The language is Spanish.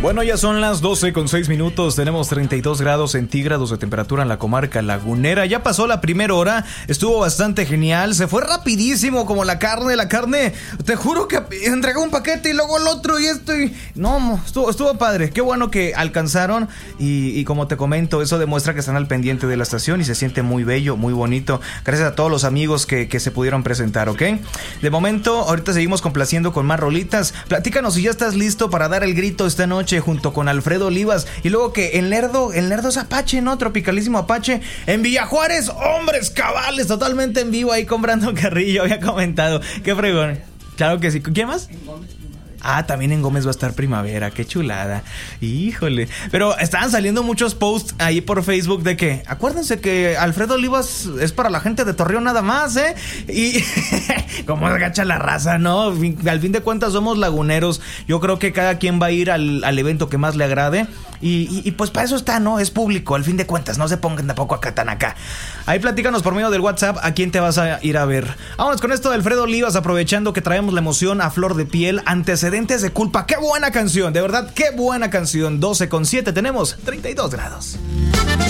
Bueno, ya son las 12:06. Tenemos 32 grados centígrados de temperatura en la comarca lagunera. Ya pasó la primera hora. Estuvo bastante genial. Se fue rapidísimo como la carne. La carne, te juro que entregó un paquete y luego el otro y esto. No, estuvo padre. Qué bueno que alcanzaron. Y como te comento, eso demuestra que están al pendiente de la estación y se siente muy bello, muy bonito. Gracias a todos los amigos que se pudieron presentar, ¿ok? De momento, ahorita seguimos complaciendo con más rolitas. Platícanos si ya estás listo para dar el grito esta noche junto con Alfredo Olivas. Y luego que el Lerdo es Apache, ¿no? Tropicalísimo Apache en Villa Juárez, hombres cabales, totalmente en vivo ahí con Brando Carrillo. Había comentado, qué fregón. Claro que sí. ¿Quién más? También en Gómez va a estar Primavera, qué chulada. Híjole. Pero estaban saliendo muchos posts ahí por Facebook de que, acuérdense que Alfredo Olivas es para la gente de Torreón nada más, ¿eh? Y como agacha la raza, ¿no? Al fin de cuentas somos laguneros. Yo creo que cada quien va a ir al evento que más le agrade. Y pues para eso está, ¿no? Es público, al fin de cuentas. No se pongan tampoco acá tan acá. Ahí platícanos por medio del WhatsApp a quién te vas a ir a ver. Vámonos con esto de Alfredo Olivas, aprovechando que traemos la emoción a flor de piel. Antecedentes de culpa. ¡Qué buena canción! De verdad, qué buena canción. 12:07. Tenemos 32 grados.